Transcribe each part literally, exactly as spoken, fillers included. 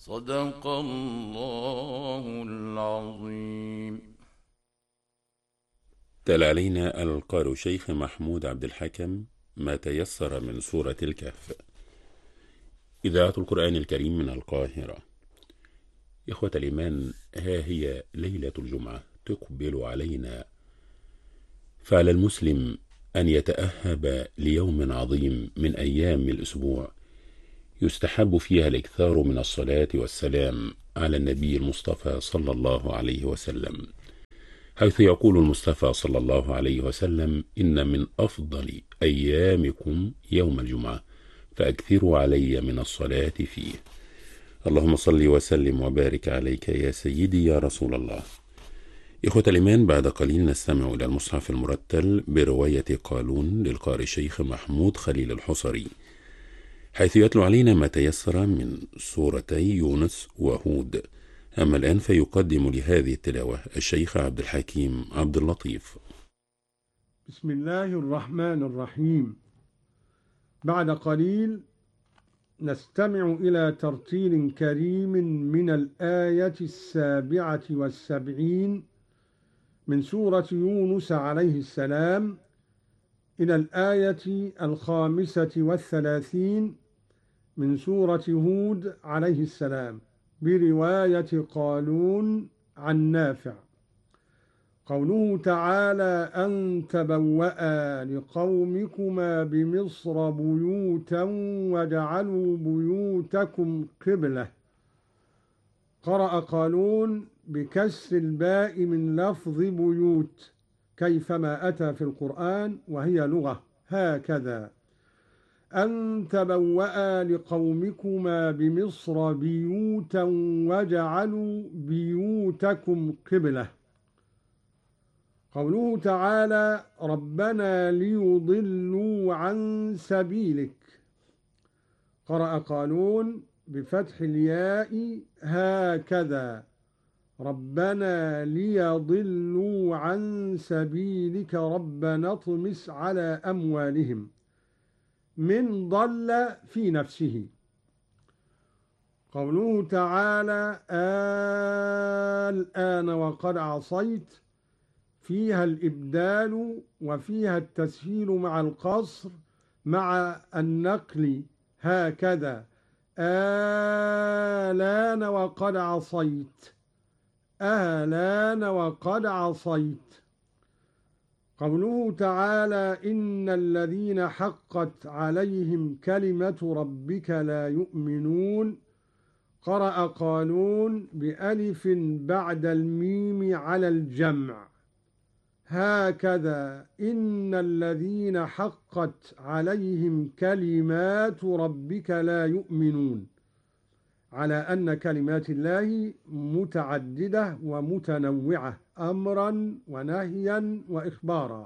صدق الله العظيم. تلا علينا القارئ شيخ محمود عبد الحكم ما تيسر من سورة الكهف. إذاعة القرآن الكريم من القاهرة. إخوة الإيمان، ها هي ليلة الجمعة تقبل علينا، فعلى المسلم أن يتأهب ليوم عظيم من أيام الأسبوع يستحب فيها الإكثار من الصلاة والسلام على النبي المصطفى صلى الله عليه وسلم، حيث يقول المصطفى صلى الله عليه وسلم: إن من أفضل أيامكم يوم الجمعة، فأكثروا علي من الصلاة فيه. اللهم صل وسلم وبارك عليك يا سيدي يا رسول الله. إخوة الإيمان، بعد قليل نستمع إلى المصحف المرتل برواية قالون للقارئ شيخ محمود خليل الحصري، حيث يتلو علينا ما تيسر من سورتي يونس وهود. أما الآن فيقدم لهذه التلاوة الشيخ عبد الحكيم عبد اللطيف. بسم الله الرحمن الرحيم. بعد قليل نستمع إلى ترتيل كريم من الآية السابعة والسبعين من سورة يونس عليه السلام إلى الآية الخامسة والثلاثين من سورة هود عليه السلام، برواية قالون عن نافع. قوله تعالى: أن تبوأ لقومكما بمصر بيوتا وجعلوا بيوتكم قبلة. قرأ قالون بكسر الباء من لفظ بيوت كيفما أتى في القرآن، وهي لغة هكذا: أن تبوأ لقومكما بمصر بيوتا وجعلوا بيوتكم قبلة. قوله تعالى: ربنا ليضلوا عن سبيلك. قرأ قالون بفتح الياء هكذا: ربنا ليضلوا عن سبيلك ربنا اطمس على أموالهم. من ضل في نفسه. قوله تعالى: الآن وقد عصيت، فيها الإبدال وفيها التسهيل مع القصر مع النقل هكذا: آلان وقد عصيت، آلان وقد عصيت. قوله تعالى: إن الذين حقت عليهم كلمة ربك لا يؤمنون. قرأ قالون بألف بعد الميم على الجمع هكذا: إن الذين حقت عليهم كلمات ربك لا يؤمنون، على أن كلمات الله متعددة ومتنوعة أمرا ونهيا وإخبارا.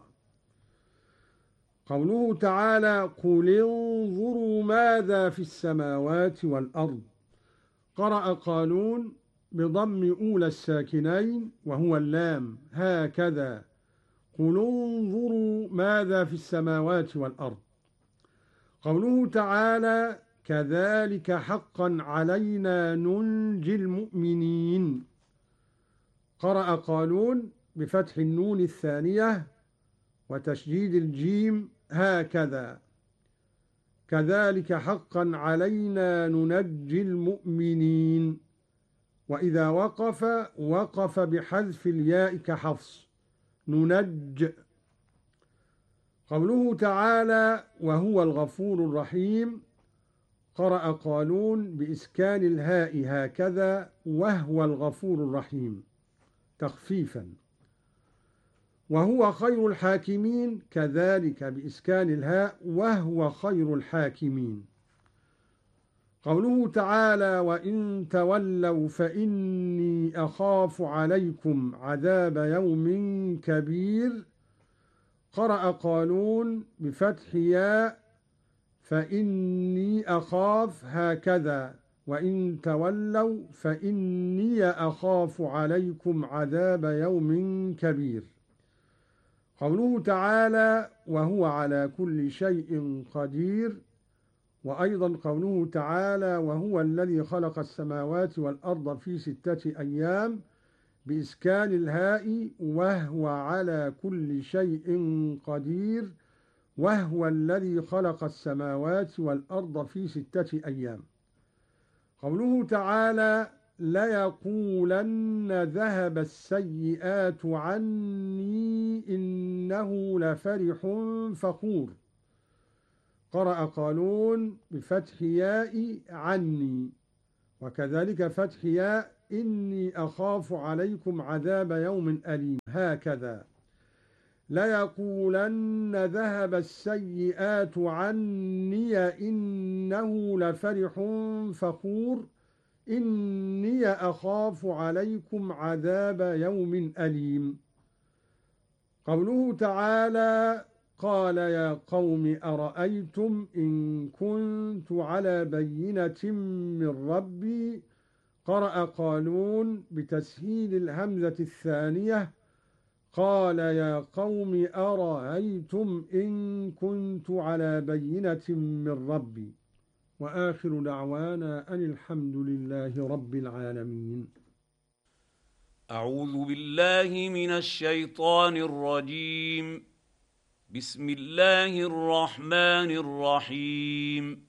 قوله تعالى: قل انظروا ماذا في السماوات والأرض. قرأ قالون بضم أولى الساكنين وهو اللام هكذا: قل انظروا ماذا في السماوات والأرض. قوله تعالى: كذلك حقا علينا ننجي المؤمنين. قرأ قالون بفتح النون الثانية وتشديد الجيم هكذا: كذلك حقا علينا ننجي المؤمنين. وإذا وقف وقف بحذف الياء كحفص: ننج. قوله تعالى: وهو الغفور الرحيم. قرأ قالون بإسكان الهاء هكذا: وهو الغفور الرحيم تخفيفا. وهو خير الحاكمين كذلك بإسكان الهاء: وهو خير الحاكمين. قوله تعالى: وإن تولوا فإني أخاف عليكم عذاب يوم كبير. قرأ قالون بفتح ياء فإني أخاف هكذا: وإن تولوا فإني أخاف عليكم عذاب يوم كبير. قوله تعالى: وهو على كل شيء قدير. وأيضا قوله تعالى وهو الذي خلق السماوات والأرض في ستة أيام بإسكان الهاء وهو على كل شيء قدير وهو الذي خلق السماوات والأرض في ستة أيام. قوله تعالى ليقولن ذهب السيئات عني إنه لفرح فخور. قرأ قالون بفتح ياء عني، وكذلك فتح ياء إني أخاف عليكم عذاب يوم أليم. هكذا ليقولن ذهب السيئات عني إنه لفرح فخور إني أخاف عليكم عذاب يوم أليم. قوله تعالى قال يا قوم أرأيتم إن كنت على بينة من ربي. قرأ قالون بتسهيل الهمزة الثانية قال يا قوم أرأيتم إن كنت على بينة من ربي. وآخر دعوانا أن الحمد لله رب العالمين. أعوذ بالله من الشيطان الرجيم. بسم الله الرحمن الرحيم.